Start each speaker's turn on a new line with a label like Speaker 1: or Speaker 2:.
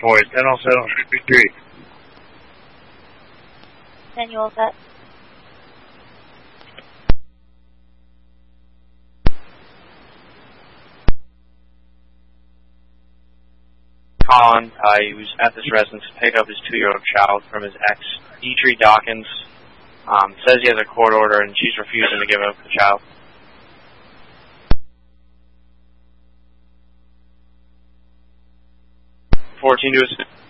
Speaker 1: Boys, 1007
Speaker 2: 10, you all set?
Speaker 3: Colin, he was at this residence to pick up his 2-year-old child from his ex, Deidre Dawkins. Says he has a court order and she's refusing to give up the child. 14 to his